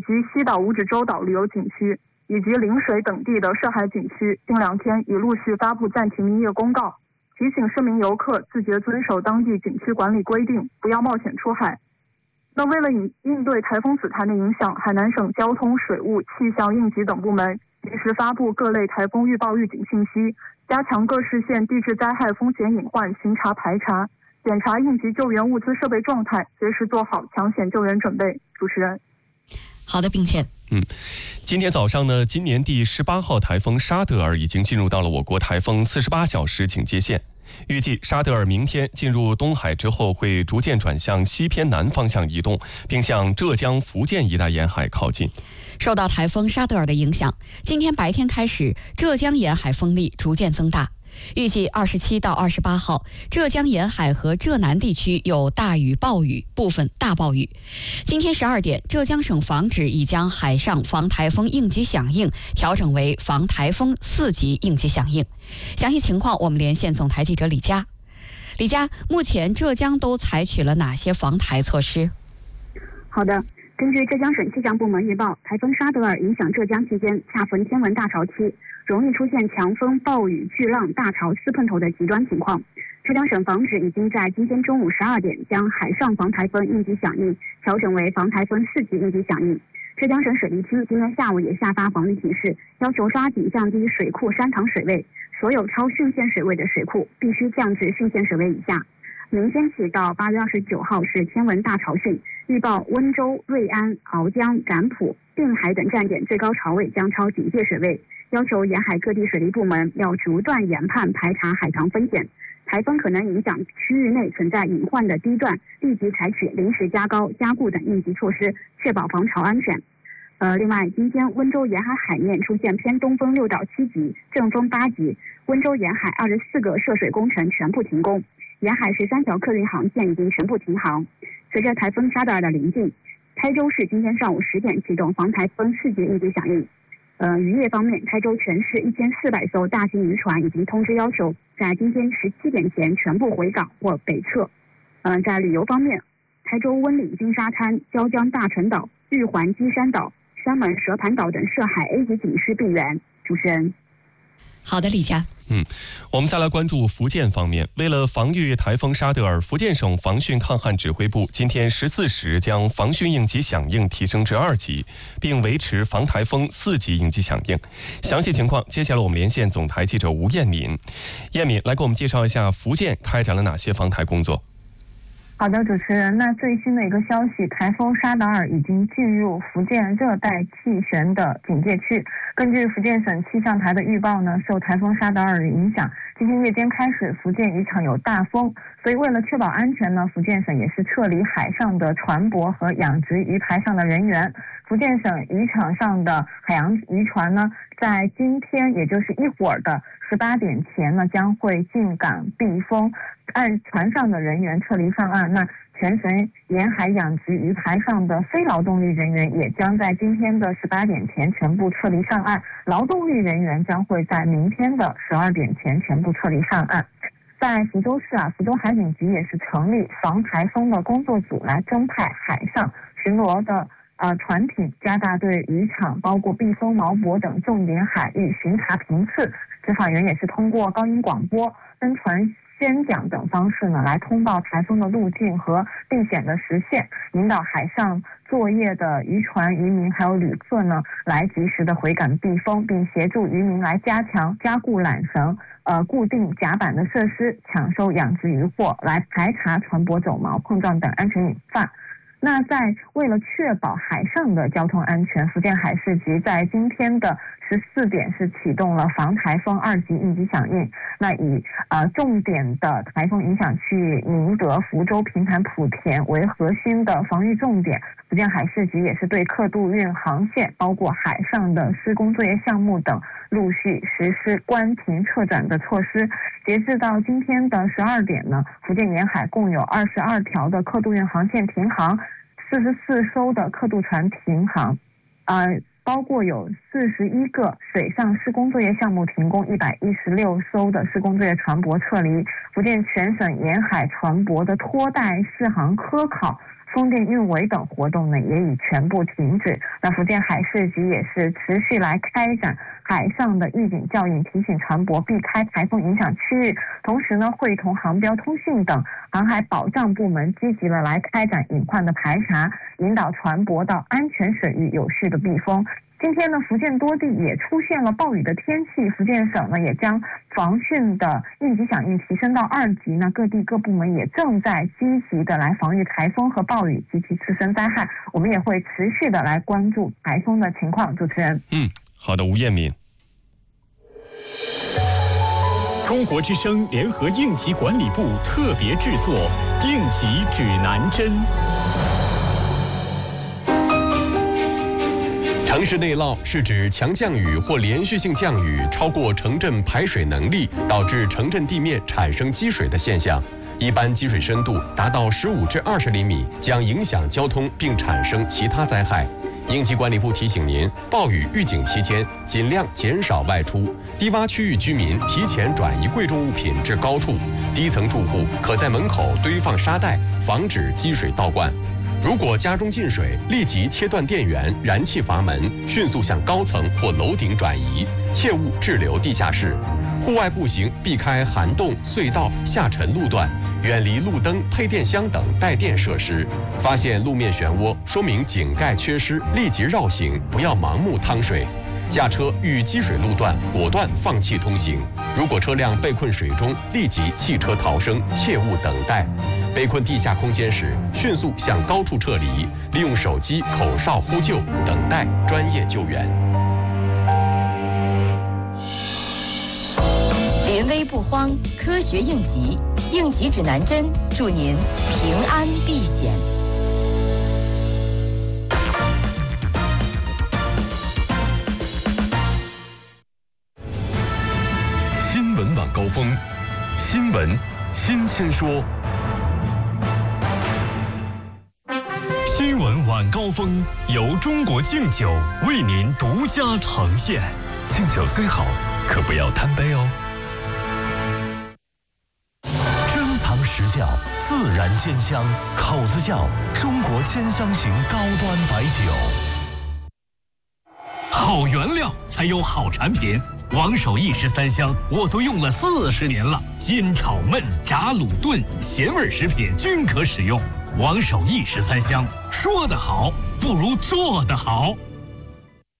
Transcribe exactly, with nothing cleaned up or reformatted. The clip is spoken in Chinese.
及西岛五指洲岛旅游景区以及陵水等地的涉海景区，近两天已陆续发布暂停营业公告，提醒市民游客自觉遵守当地景区管理规定，不要冒险出海。那为了应应对台风紫檀的影响，海南省交通、水务、气象、应急等部门及时发布各类台风预报预警信息，加强各市县地质灾害风险隐患巡查排查，检查应急救援物资设备状态，随时做好抢险救援准备。主持人。 好的，并且嗯，今天早上呢，今年第十八号台风沙德尔已经进入到了我国台风四十八小时警戒线。预计沙德尔明天进入东海之后，会逐渐转向西偏南方向移动，并向浙江、福建一带沿海靠近。 受到台风沙德尔的影响，今天白天开始，浙江沿海风力逐渐增大。预计二十七到二十八号，浙江沿海和浙南地区有大雨、暴雨，部分大暴雨。今天十二点，浙江省防指已将海上防台风应急响应调整为防台风四级应急响应。详细情况，我们连线总台记者李佳。李佳，目前浙江都采取了哪些防台措施？ 好的。根据浙江省气象部门预报，台风沙德尔影响浙江期间，恰逢天文大潮期，容易出现强风、暴雨、巨浪、大潮四碰头的极端情况。浙江省防指已经在今天中午十二点将海上防台风应急响应调整为防台风四级应急响应。浙江省水利厅今天下午也下发防御提示，要求抓紧降低水库山塘水位，所有超汛限水位的水库必须降至汛限水位以下。明天起到八月二十九号是天文大潮汛，预报温州、瑞安、鳌江、展浦、定海等站点最高潮位将超警戒水位，要求沿海各地水利部门要逐段研判排查海塘风险。台风可能影响区域内存在隐患的地段，立即采取临时加高、加固等应急措施，确保防潮安全。呃，另外，今天温州沿海海面出现偏东风六到七级，阵风八级，温州沿海二十四个涉水工程全部停工。沿海十三条客运航线已经全部停航。随着台风沙德尔的临近，台州市今天上午十点启动防台风四级应急响应。呃，渔业方面，台州全市一千四百艘大型渔船已经通知要求在今天十七点前全部回港或北撤。呃，在旅游方面，台州温岭金沙滩、椒江大陈岛、玉环基山岛、三门蛇盘岛等涉海 A 级景区并援。主持人。 好的，李佳。 嗯，我们再来关注福建方面。为了防御台风沙德尔，福建省防汛抗旱指挥部今天十四时将防汛应急响应提升至二级，并维持防台风四级应急响应。详细情况，接下来我们连线总台记者吴艳敏。艳敏来给我们介绍一下福建开展了哪些防台工作。 好的，主持人，那最新的一个消息，台风沙德尔已经进入福建热带气旋的警戒区。根据福建省气象台的预报呢，受台风沙德尔的影响，今天夜间开始，福建渔场有大风，所以为了确保安全呢，福建省也是撤离海上的船舶和养殖鱼排上的人员。福建省渔场上的海洋渔船呢，在今天也就是一会儿的十八点前呢，将会进港避风，按船上的人员撤离上岸。那全省沿海养殖鱼排上的非劳动力人员也将在今天的十八点前全部撤离上岸，劳动力人员将会在明天的十二点前全部撤离上岸。在福州市啊，福州海警局也是成立防台风的工作组，来增派海上巡逻的呃船艇，加大对渔场包括避风锚泊等重点海域巡查频次。执法员也是通过高音广播、登船宣讲等方式呢，来通报台风的路径和避险的时限，引导海上作业的渔船、渔民还有旅客呢，来及时的回港避风，并协助渔民来加强加固缆绳、呃固定甲板的设施，抢收养殖渔获，来排查船舶走锚、碰撞等安全隐患。那在为了确保海上的交通安全，福建海事局在今天的十四点是启动了防台风二级应急响应。那以呃重点的台风影响区域宁德、福州、平潭、莆田为核心的防御重点，福建海事局也是对客渡运航线，包括海上的施工作业项目等，陆续实施关停撤转的措施。截至到今天的十二点呢，福建沿海共有二十二条的客渡运航线停航，四十四艘的客渡船停航，呃，包括有四十一个水上施工作业项目停工，一百一十六艘的施工作业船舶撤离。福建全省沿海船舶的拖带试航科考风电运维等活动呢也已全部停止。那福建海事局也是持续来开展海上的预警教育，提醒船舶避开台风影响区域，同时呢会同航标通讯等航海保障部门积极的来开展隐患的排查，引导船舶到安全水域有序的避风。今天呢，福建多地也出现了暴雨的天气，福建省呢也将防汛的应急响应提升到二级。那各地各部门也正在积极的来防御台风和暴雨及其次生灾害，我们也会持续的来关注台风的情况。主持人， 嗯，好的，吴艳敏。 中国之声联合应急管理部特别制作《应急指南针》。 城市内涝是指强降雨或连续性降雨超过城镇排水能力，导致城镇地面产生积水的现象。一般积水深度达到十五至二十厘米，将影响交通并产生其他灾害。应急管理部提醒您，暴雨预警期间尽量减少外出，低洼区域居民提前转移贵重物品至高处，低层住户可在门口堆放沙袋，防止积水倒灌。如果家中进水，立即切断电源、燃气阀门，迅速向高层或楼顶转移，切勿滞留地下室。户外步行避开涵洞、隧道、下沉路段，远离路灯、配电箱等带电设施。发现路面漩涡，说明井盖缺失，立即绕行，不要盲目趟水。驾车遇积水路段，果断放弃通行。如果车辆被困水中，立即弃车逃生，切勿等待。被困地下空间时，迅速向高处撤离，利用手机口哨呼救，等待专业救援。 临危不慌，科学应急，应急指南针，祝您平安避险。 新闻晚高峰，新闻新鲜说。新闻晚高峰由中国敬酒为您独家呈现。敬酒虽好，可不要贪杯哦。珍藏实窖，自然鲜香，口子窖中国千香型高端白酒。 好原料才有好产品。王守义十三香我都用了四十年了，煎炒焖炸卤炖咸味食品均可使用。王守义十三香，说得好不如做得好。